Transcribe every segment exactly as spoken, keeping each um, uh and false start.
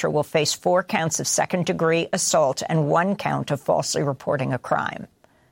Castro will face four counts of second-degree assault and one count of falsely reporting a crime.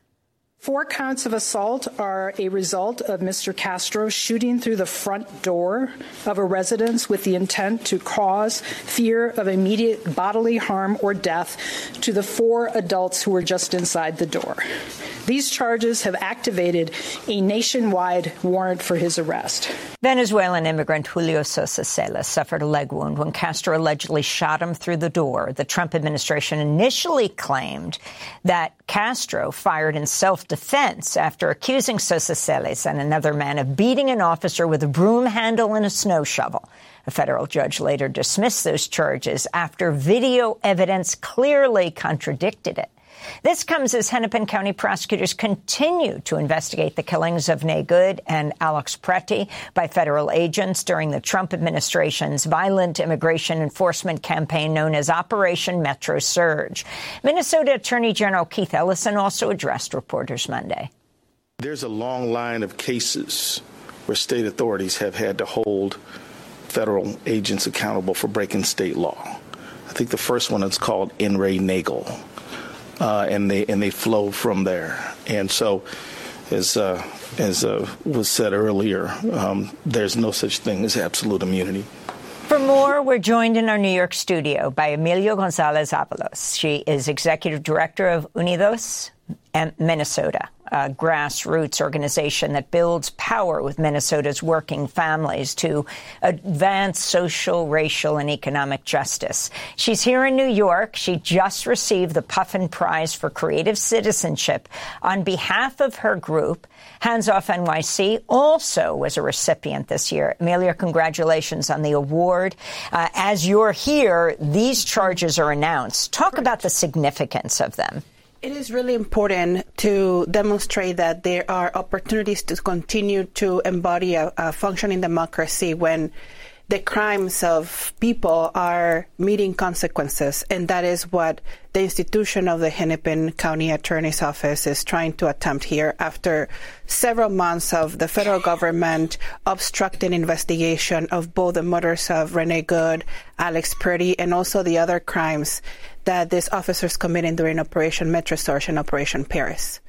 Four counts of assault are a result of Mister Castro shooting through the front door of a residence with the intent to cause fear of immediate bodily harm or death to the four adults who were just inside the door. These charges have activated a nationwide warrant for his arrest. Venezuelan immigrant Julio Sosa Celis suffered a leg wound when Castro allegedly shot him through the door. The Trump administration initially claimed that Castro fired in self-defense after accusing Sosa Celis and another man of beating an officer with a broom handle and a snow shovel. A federal judge later dismissed those charges after video evidence clearly contradicted it. This comes as Hennepin County prosecutors continue to investigate the killings of Renee Good and Alex Preti by federal agents during the Trump administration's violent immigration enforcement campaign known as Operation Metro Surge. Minnesota Attorney General Keith Ellison also addressed reporters Monday. There's a long line of cases where state authorities have had to hold federal agents accountable for breaking state law. I think the first one is called N. Ray Nagel. Uh, and they and they flow from there. And so, as uh, as uh, was said earlier, um, there's no such thing as absolute immunity. For more, we're joined in our New York studio by Emilio Gonzalez Avalos. She is executive director of Unidos Minnesota, a grassroots organization that builds power with Minnesota's working families to advance social, racial, and economic justice. She's here in New York. She just received the Puffin Prize for Creative Citizenship on behalf of her group. Hands Off N Y C also was a recipient this year. Amelia, congratulations on the award. Uh, as you're here, these charges are announced. Talk Correct. About the significance of them. It is really important to demonstrate that there are opportunities to continue to embody a, a functioning democracy when the crimes of people are meeting consequences. And that is what the institution of the Hennepin County Attorney's Office is trying to attempt here after several months of the federal government obstructing investigation of both the murders of Renee Good, Alex Preti, and also the other crimes that these officers committed during Operation Metro Surge and Operation Paris.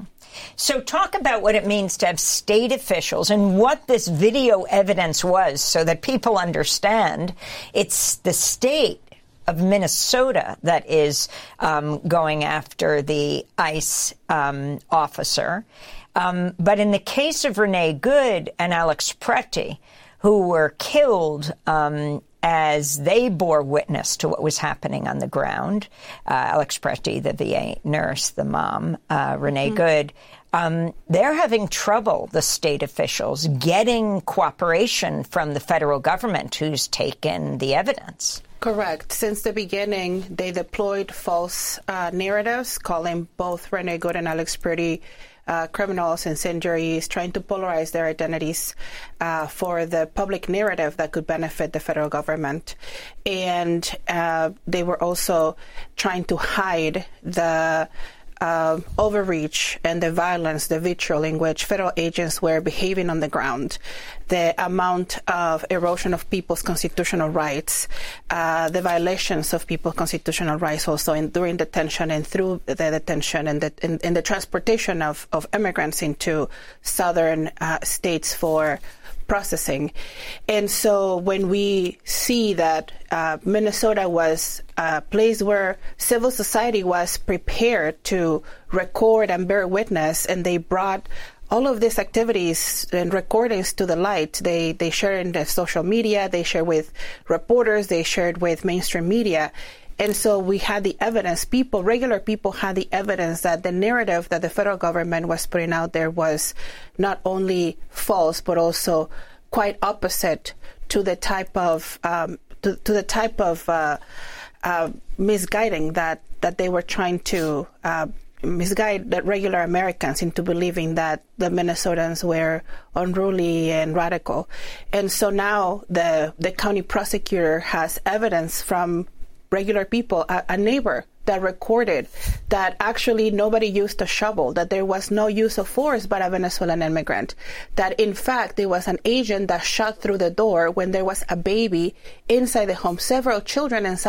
So talk about what it means to have state officials and what this video evidence was so that people understand it's the state of Minnesota that is um, going after the ICE um, officer. Um, but in the case of Renee Good and Alex Preti, who were killed um, as they bore witness to what was happening on the ground, uh, Alex Preti, the V A nurse, the mom, uh, Renee mm-hmm. Good, um, they're having trouble, the state officials, getting cooperation from the federal government who's taken the evidence. Correct. Since the beginning, they deployed false uh, narratives, calling both Renee Good and Alex Preti Uh, criminals, incendiaries, trying to polarize their identities uh, for the public narrative that could benefit the federal government. And uh, they were also trying to hide the uh, overreach and the violence, the vitriol in which federal agents were behaving on the ground, the amount of erosion of people's constitutional rights, uh, the violations of people's constitutional rights also in, during detention and through the detention and the, in, in the transportation of, of immigrants into southern uh, states for processing. And so when we see that uh, Minnesota was a place where civil society was prepared to record and bear witness, and they brought all of these activities and recordings to the light, they, they share in the social media, they share with reporters, they shared with mainstream media. And so we had the evidence, people, regular people had the evidence that the narrative that the federal government was putting out there was not only false, but also quite opposite to the type of um, to, to the type of uh, uh, misguiding that, that they were trying to uh, misguide the regular Americans into believing that the Minnesotans were unruly and radical. And so now the the county prosecutor has evidence from regular people, a, a neighbor that recorded that actually nobody used a shovel, that there was no use of force by a Venezuelan immigrant, that in fact there was an agent that shot through the door when there was a baby inside the home, several children inside